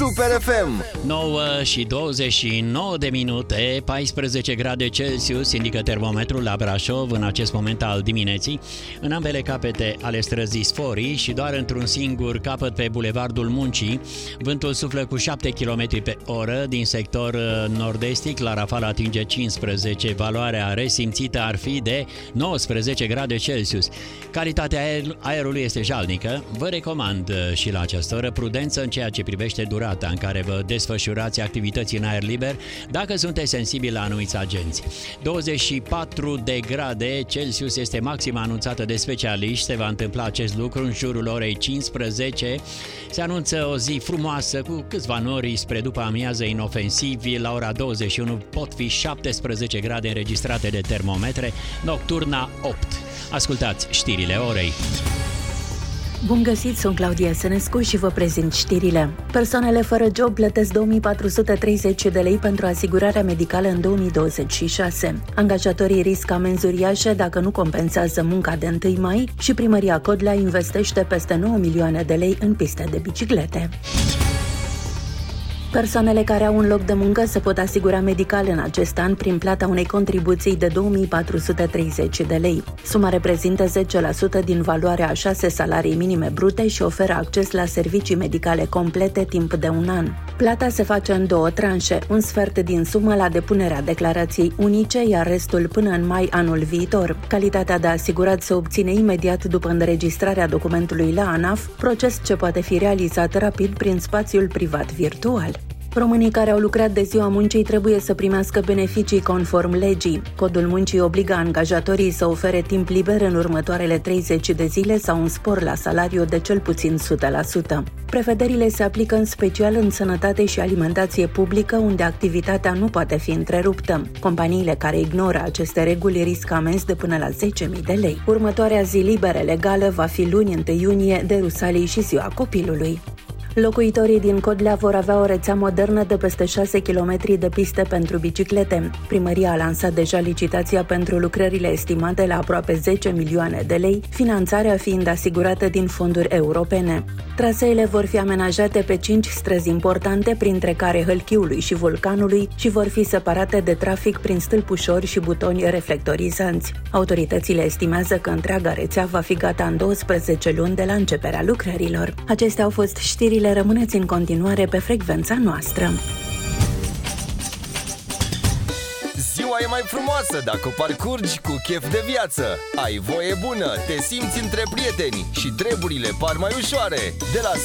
Super FM. 9 și 29 de minute, 14 grade Celsius indică termometrul la Brașov în acest moment al dimineții, în ambele capete ale străzii Sforii și doar într-un singur capăt pe Bulevardul Muncii. Vântul suflă cu 7 km pe oră din sector nord-estic, la rafală atinge 15, valoarea resimțită ar fi de 19 grade Celsius. Calitatea aerului este jalnică. Vă recomand și la această oră prudență în ceea ce privește durata în care vă desfășurați activități în aer liber, dacă sunteți sensibili la anumiți agenți. 24 de grade Celsius este maxima anunțată de specialiști. Se va întâmpla acest lucru în jurul orei 15. Se anunță o zi frumoasă cu câțiva nori spre după amiază inofensivi. La ora 21 pot fi 17 grade înregistrate de termometre, nocturna 8. Ascultați știrile orei. Bun găsit, sunt Claudia Sănescu și vă prezint știrile. Persoanele fără job plătesc 2430 de lei pentru asigurarea medicală în 2026. Angajatorii riscă amenzi uriașe dacă nu compensează munca de 1 mai și Primăria Codlea investește peste 9 milioane de lei în piste de biciclete. Persoanele care au un loc de muncă se pot asigura medical în acest an prin plata unei contribuții de 2430 de lei. Suma reprezintă 10% din valoarea a 6 salarii minime brute și oferă acces la servicii medicale complete timp de un an. Plata se face în 2 tranșe, un sfert din sumă la depunerea declarației unice, iar restul până în mai anul viitor. Calitatea de asigurat se obține imediat după înregistrarea documentului la ANAF, proces ce poate fi realizat rapid prin spațiul privat virtual. Românii care au lucrat de ziua muncii trebuie să primească beneficii conform legii. Codul muncii obligă angajatorii să ofere timp liber în următoarele 30 de zile sau un spor la salariu de cel puțin 100%. Prevederile se aplică în special în sănătate și alimentație publică, unde activitatea nu poate fi întreruptă. Companiile care ignoră aceste reguli riscă amenzi de până la 10.000 de lei. Următoarea zi liberă legală va fi luni 1 iunie, de Rusalii și Ziua Copilului. Locuitorii din Codlea vor avea o rețea modernă de peste 6 km de piste pentru biciclete. Primăria a lansat deja licitația pentru lucrările estimate la aproape 10 milioane de lei, finanțarea fiind asigurată din fonduri europene. Traseele vor fi amenajate pe 5 străzi importante, printre care Hălchiului și Vulcanului, și vor fi separate de trafic prin stâlpușori și butoni reflectorizanți. Autoritățile estimează că întreaga rețea va fi gata în 12 luni de la începerea lucrărilor. Acestea au fost știrile. Rămâneți în continuare pe frecvența noastră. Ziua e mai frumoasă dacă o parcurgi cu chef de viață. Ai voie bună, te simți între prieteni și treburile par mai ușoare. De la